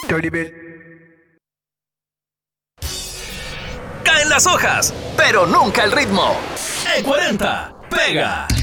Dirty bit. Caen las hojas, pero nunca el ritmo. E40 pega.